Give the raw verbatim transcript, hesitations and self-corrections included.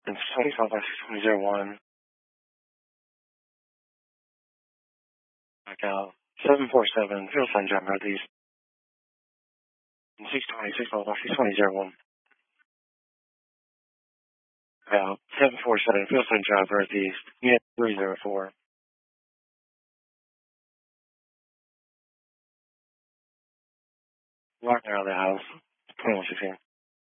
And twenty South six twenty zero one. Back out. seven four seven, fuel sign drive northeast. And six twenty, six twenty zero one. Out. seven four seven, fuel sign drive northeast. Unit three zero four. Walking around the house. twenty-one sixteen.